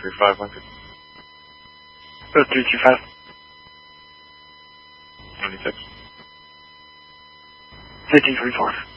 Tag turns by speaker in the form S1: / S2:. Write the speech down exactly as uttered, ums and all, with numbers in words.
S1: three five Lincoln.
S2: Oh, three two five.
S1: twenty-six.
S2: Fifteen three four.